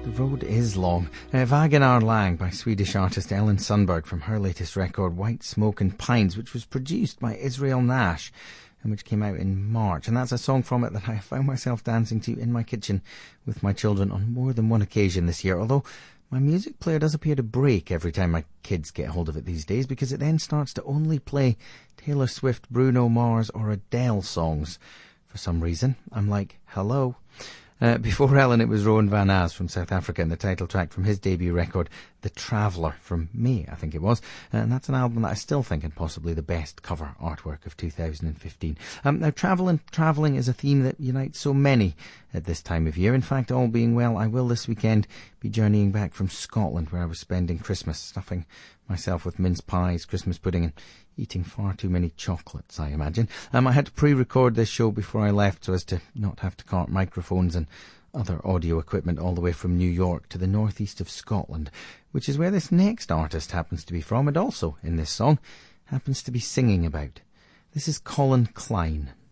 The road is long. Wagenar Lang by Swedish artist Ellen Sundberg from her latest record White Smoke and Pines, which was produced by Israel Nash and which came out in March. And that's a song from it that I found myself dancing to in my kitchen with my children on more than one occasion this year, although my music player does appear to break every time my kids get hold of it these days, because it then starts to only play Taylor Swift, Bruno Mars or Adele songs. For some reason, I'm like, hello. Before Ellen, it was Rowan Van As from South Africa and the title track from his debut record, The Traveller, from May, I think it was. And that's an album that I still think is possibly the best cover artwork of 2015. Now, travelling is a theme that unites so many at this time of year. In fact, all being well, I will this weekend be journeying back from Scotland, where I was spending Christmas, stuffing myself with mince pies, Christmas pudding and eating far too many chocolates, I imagine. I had to pre-record this show before I left so as to not have to cart microphones and other audio equipment all the way from New York to the northeast of Scotland, which is where this next artist happens to be from, and also, in this song, happens to be singing about. This is Colin Klein.